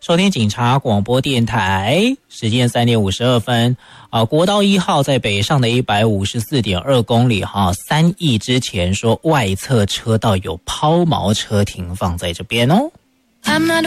收听警察广播电台，时间3点52分。国道1号在北上的 154.2 公里3亿之前说外侧车道有抛锚车停放在这边哦。